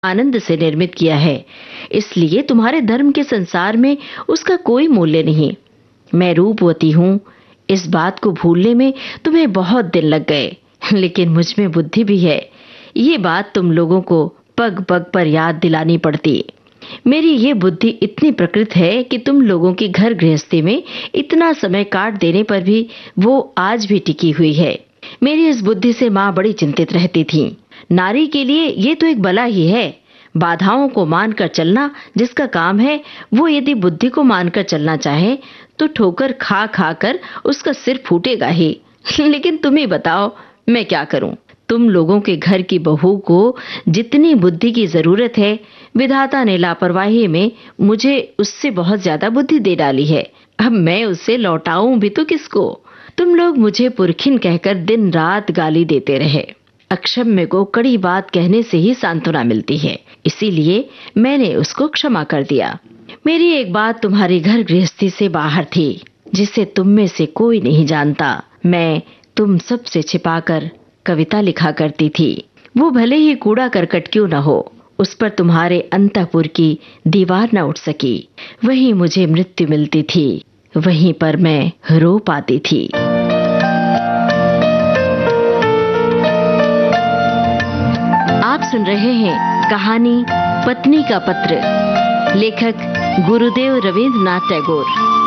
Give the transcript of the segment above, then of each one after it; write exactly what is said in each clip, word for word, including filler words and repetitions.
आनंद से निर्मित किया है, इसलिए तुम्हारे धर्म के संसार में उसका कोई मूल्य नहीं। मैं रूपवती हूँ, इस बात को भूलने में तुम्हें बहुत दिन लग गए, लेकिन मुझ में बुद्धि भी है। ये बात तुम लोगों को पग पग पर याद दिलानी पड़ती। मेरी ये बुद्धि इतनी प्रकृत है कि तुम लोगों की घर गृहस्थी में इतना समय काट देने पर भी वो आज भी टिकी हुई है। मेरी इस बुद्धि से माँ बड़ी चिंतित रहती थी। नारी के लिए ये तो एक बला ही है। बाधाओं को मानकर चलना जिसका काम है, वो यदि बुद्धि को मानकर चलना चाहे तो ठोकर खा खा कर उसका सिर फूटेगा ही। लेकिन तुम ही बताओ, मैं क्या करूं? तुम लोगों के घर की बहू को जितनी बुद्धि की जरूरत है, विधाता ने लापरवाही में मुझे उससे बहुत ज्यादा बुद्धि दे डाली है। अब मैं उससे लौटाऊं भी तो किसको? तुम लोग मुझे पुरखिन कहकर दिन रात गाली देते रहे। अक्षम्य को कड़ी बात कहने से ही सांत्वना मिलती है, इसीलिए मैंने उसको क्षमा कर दिया। मेरी एक बात तुम्हारी घर गृहस्थी से बाहर थी, जिसे तुम में से कोई नहीं जानता। मैं तुम सबसे छिपाकर कविता लिखा करती थी। वो भले ही कूड़ा करकट क्यों न हो, उस पर तुम्हारे अंतःपुर की दीवार न उठ सकी। वहीं मुझे मृत्यु मिलती थी, वहीं पर मैं रो पाती थी। आप सुन रहे हैं कहानी पत्नी का पत्र, लेखक गुरुदेव रवींद्रनाथ टैगोर।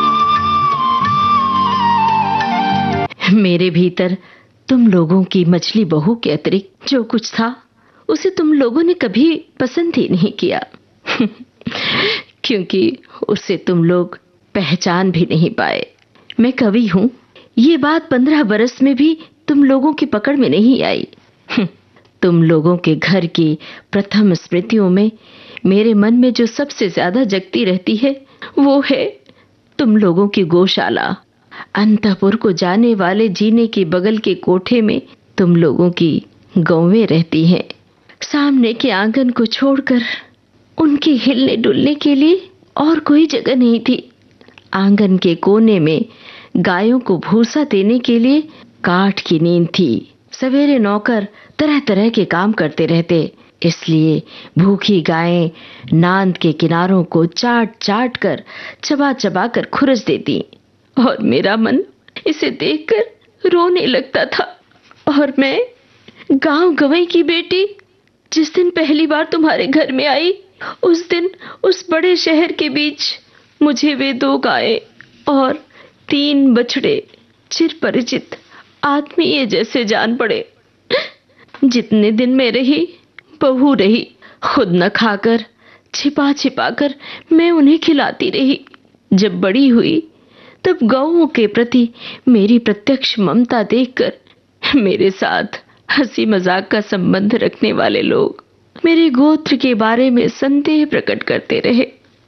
मेरे भीतर तुम लोगों की मछली बहू के अतिरिक्त जो कुछ था, उसे तुम लोगों ने कभी पसंद ही नहीं किया। क्योंकि उसे तुम लोग पहचान भी नहीं पाए। मैं कवि हूँ, ये बात पंद्रह बरस में भी तुम लोगों की पकड़ में नहीं आई। तुम लोगों के घर की प्रथम स्मृतियों में मेरे मन में जो सबसे ज्यादा जगती रहती है, वो है तुम लोगों की गौशाला। अंतःपुर को जाने वाले जीने के बगल के कोठे में तुम लोगों की गौवें रहती हैं। सामने के आंगन को छोड़कर उनके हिलने डुलने के लिए और कोई जगह नहीं थी। आंगन के कोने में गायों को भूसा देने के लिए काठ की नींद थी। सवेरे नौकर तरह तरह के काम करते रहते, इसलिए भूखी गायें नांद के किनारों को चाट चाट कर चबा चबा कर खुरच देती, और मेरा मन इसे देखकर रोने लगता था। और मैं गांव गंवई की बेटी, जिस दिन पहली बार तुम्हारे घर में आई, उस दिन उस बड़े शहर के बीच मुझे वे दो गायें और तीन बछड़े चिर परिचित आत्मीय जैसे जान पड़े। जितने दिन मैं रही, बहू रही, खुद न खाकर छिपा छिपा कर मैं उन्हें खिलाती रही। जब बड़ी हुई तब गौओं के प्रति मेरी प्रत्यक्ष ममता देखकर मेरे साथ हंसी मजाक का संबंध रखने वाले लोग मेरे गोत्र के बारे में संदेह प्रकट करते रहे।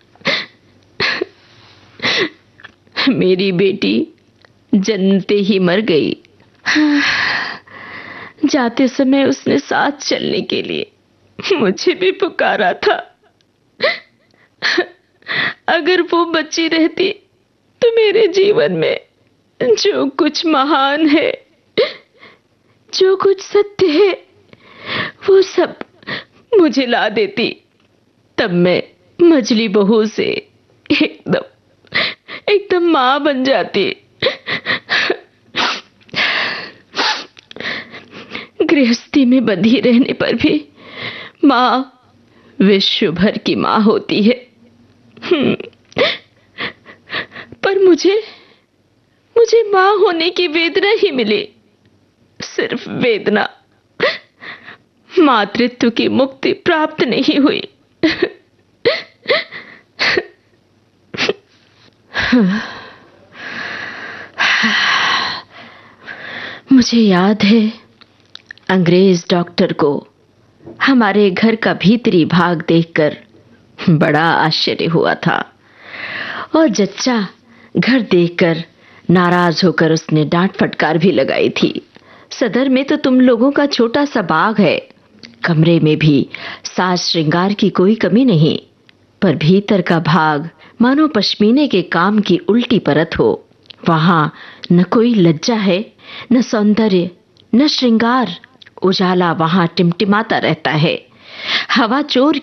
मेरी बेटी जन्मते ही मर गई। जाते समय उसने साथ चलने के लिए मुझे भी पुकारा था। अगर वो बची रहती तो मेरे जीवन में जो कुछ महान है, जो कुछ सत्य है, वो सब मुझे ला देती। तब मैं मझली बहू से एकदम एकदम मां बन जाती। गृहस्थी में बंधी रहने पर भी मां विश्व भर की मां होती है। पर मुझे मुझे मां होने की वेदना ही मिली, सिर्फ वेदना। मातृत्व की मुक्ति प्राप्त नहीं हुई। मुझे याद है, अंग्रेज डॉक्टर को हमारे घर का भीतरी भाग देखकर बड़ा आश्चर्य हुआ था, और जच्चा घर देखकर नाराज होकर उसने डांट फटकार भी लगाई थी। सदर में तो तुम लोगों का छोटा सा बाग है, कमरे में भी साज श्रृंगार की कोई कमी नहीं, पर भीतर का भाग मानो पश्मीने के काम की उल्टी परत हो। वहां न कोई लज्जा है, न सौंदर्य, न श्रृंगार। उजाला वहां टिमटिमाता रहता है। हवा चोर